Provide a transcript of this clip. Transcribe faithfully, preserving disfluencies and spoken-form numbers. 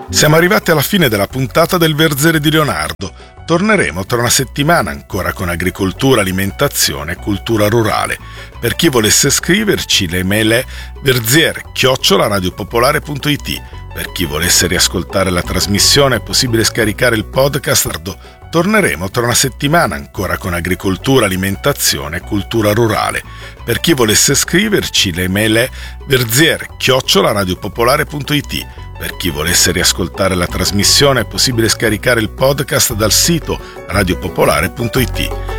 Siamo arrivati alla fine della puntata del Verzere di Leonardo. Torneremo tra una settimana ancora con agricoltura, alimentazione e cultura rurale. Per chi volesse scriverci, l'email è verziere chiocciola radiopopolare punto it. Per chi volesse riascoltare la trasmissione è possibile scaricare il podcast. Torneremo tra una settimana ancora con agricoltura, alimentazione e cultura rurale. Per chi volesse scriverci, l'email è verziere chiocciola radiopopolare punto it. Per chi volesse riascoltare la trasmissione è possibile scaricare il podcast dal sito radiopopolare punto it.